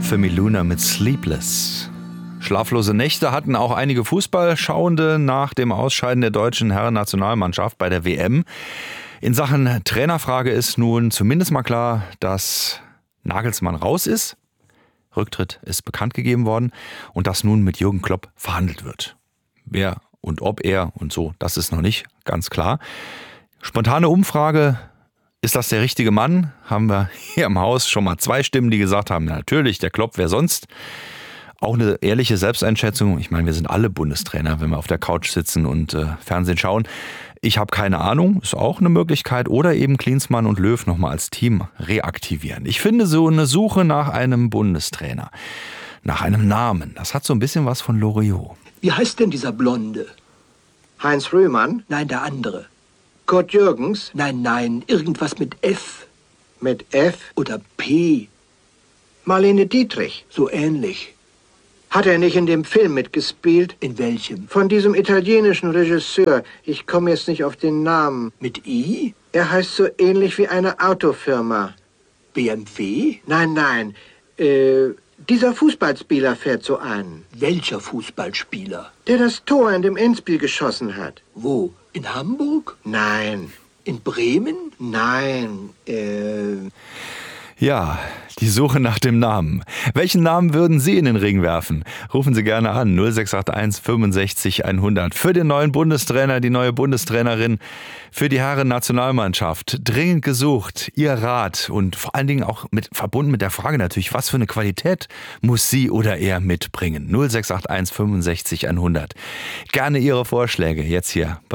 für Miluna mit Sleepless. Schlaflose Nächte hatten auch einige Fußballschauende nach dem Ausscheiden der deutschen Herrennationalmannschaft bei der WM. In Sachen Trainerfrage ist nun zumindest mal klar, dass Nagelsmann raus ist. Rücktritt ist bekannt gegeben worden und dass nun mit Jürgen Klopp verhandelt wird. Wer und ob er und so, das ist noch nicht ganz klar. Spontane Umfrage, ist das der richtige Mann? Haben wir hier im Haus schon mal 2 Stimmen, die gesagt haben, natürlich, der Klopp, wer sonst? Auch eine ehrliche Selbsteinschätzung. Ich meine, wir sind alle Bundestrainer, wenn wir auf der Couch sitzen und Fernsehen schauen. Ich habe keine Ahnung, ist auch eine Möglichkeit. Oder eben Klinsmann und Löw nochmal als Team reaktivieren. Ich finde so eine Suche nach einem Bundestrainer, nach einem Namen, das hat so ein bisschen was von Loriot. Wie heißt denn dieser Blonde? Heinz Rühmann? Nein, der andere. Kurt Jürgens? Nein, irgendwas mit F. Mit F? Oder P. Marlene Dietrich? So ähnlich. Hat er nicht in dem Film mitgespielt? In welchem? Von diesem italienischen Regisseur. Ich komme jetzt nicht auf den Namen. Mit I? Er heißt so ähnlich wie eine Autofirma. BMW? Nein. Dieser Fußballspieler fährt so an. Welcher Fußballspieler? Der das Tor in dem Endspiel geschossen hat. Wo? In Hamburg? Nein. In Bremen? Nein. Ja, die Suche nach dem Namen. Welchen Namen würden Sie in den Ring werfen? Rufen Sie gerne an 0681 65 100 für den neuen Bundestrainer, die neue Bundestrainerin, für die Herren-Nationalmannschaft. Dringend gesucht, Ihr Rat und vor allen Dingen auch verbunden mit der Frage natürlich, was für eine Qualität muss sie oder er mitbringen? 0681 65 100. Gerne Ihre Vorschläge jetzt hier bei